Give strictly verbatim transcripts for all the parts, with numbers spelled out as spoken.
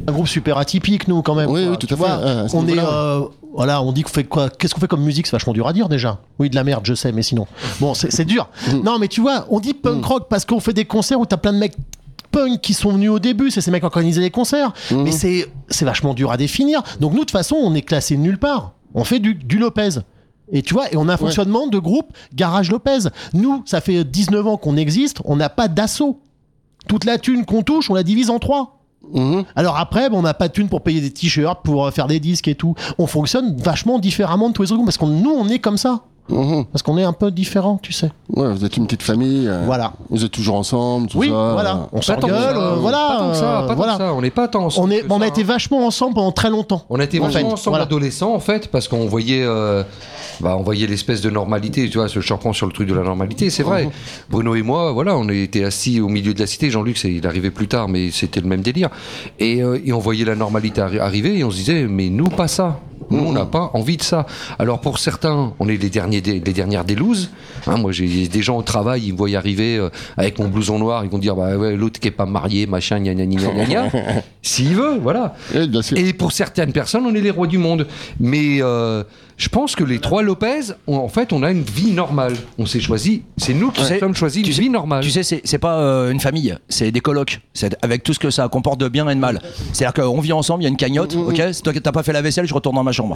un groupe super atypique, nous, quand même. Oui, quoi. oui, tout Tu à vois, fait. Ah, à ce on est, niveau-là, euh, voilà, on dit qu'on fait quoi? Qu'est-ce qu'on fait comme musique? C'est vachement dur à dire déjà. Oui, de la merde, je sais, mais sinon. Bon, c'est, c'est dur. Mm. Non, mais tu vois, on dit punk Mm. rock parce qu'on fait des concerts où t'as plein de mecs punk qui sont venus au début, c'est ces mecs qui organisaient les concerts. Mm. Mais c'est, c'est vachement dur à définir. Donc nous, de toute façon, on est classé nulle part. On fait du, du Lopez. Et tu vois, et on a un fonctionnement ouais. de groupe Garage Lopez. Nous, ça fait dix-neuf ans qu'on existe, on n'a pas d'assaut. Toute la thune qu'on touche, on la divise en trois. Mmh. Alors après, bon, on n'a pas de thune pour payer des t-shirts, pour faire des disques et tout. On fonctionne vachement différemment de tous les autres groupes parce que nous, on est comme ça. Mmh. Parce qu'on est un peu différents, tu sais. Ouais, vous êtes une petite famille. Euh, voilà. Vous êtes toujours ensemble, tout oui, ça. Oui, voilà. On s'engueule, euh, voilà. Pas tant que ça, pas voilà. tant que ça. On n'est pas tant ensemble. On, est, bon, on a été vachement ensemble pendant très longtemps. On a été vachement fait. ensemble voilà. adolescents, en fait, parce qu'on voyait, euh, bah, on voyait l'espèce de normalité, tu vois, je reprends sur le truc de la normalité, c'est vrai. Mmh. Bruno et moi, voilà, on était assis au milieu de la cité. Jean-Luc, c'est, il arrivait plus tard, mais c'était le même délire. Et, euh, et on voyait la normalité arri- arriver et on se disait, mais nous, pas ça. Nous, on n'a pas envie de ça. Alors, pour certains, on est les, derniers des, les dernières des looses. Hein, moi, j'ai des gens au travail, ils me voient y arriver euh, avec mon blouson noir, ils vont dire, bah ouais, l'autre qui est pas marié, machin, gna gna gna gna gna. S'il veut, voilà. Et, bien sûr. Et pour certaines personnes, on est les rois du monde. Mais euh, je pense que les trois Lopez, on, en fait, on a une vie normale. On s'est choisi, c'est nous qui ouais. sommes choisis une sais, vie normale. Tu sais, c'est, c'est pas euh, une famille, c'est des colocs. C'est avec tout ce que ça comporte de bien et de mal. C'est-à-dire qu'on vit ensemble, il y a une cagnotte, mmh, ok, c'est toi qui t'as pas fait la vaisselle, je retourne dans ma chambre.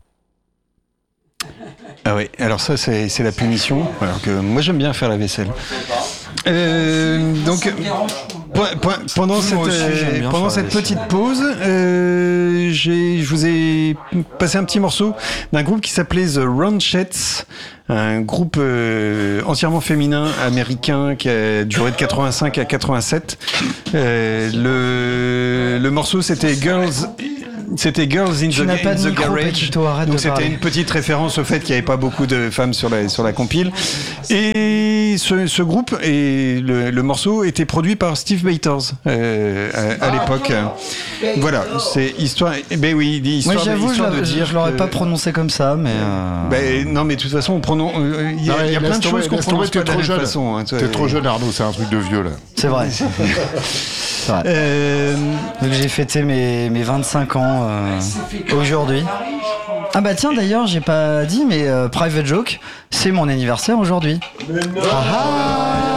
Ah oui, alors ça c'est, c'est la punition, alors que moi j'aime bien faire la vaisselle. Euh, donc po- po- pendant cette, euh, pendant cette petite pause, euh, j'ai, je vous ai passé un petit morceau d'un groupe qui s'appelait The Ronchettes, un groupe euh, entièrement féminin américain qui a duré de quatre-vingt-cinq à quatre-vingt-sept. Euh, le, le morceau c'était Girls... C'était Girls in tu the, n'as pas in de the micro, Garage. Petito, arrête Donc de c'était parler. une petite référence au fait qu'il n'y avait pas beaucoup de femmes sur la, sur la compile. Et ce, ce groupe et le, le morceau était produit par Steve Bators euh, à, à l'époque. Voilà, c'est histoire. Ben oui, histoire, Moi j'avoue, histoire je, de dire. je l'aurais que... pas prononcé comme ça, mais. Euh... Ben non, mais de toute façon, on prononce. Il euh, y a, non, y a plein de choses qu'on prononce pas de la même jeune. façon. Hein, t'es trop jeune, Arnaud. C'est un truc de vieux là. C'est vrai. C'est vrai. Euh, donc j'ai fêté mes, mes vingt-cinq ans euh, aujourd'hui. Ah bah tiens, d'ailleurs j'ai pas dit, mais euh, Private Joke, c'est mon anniversaire aujourd'hui. Ah,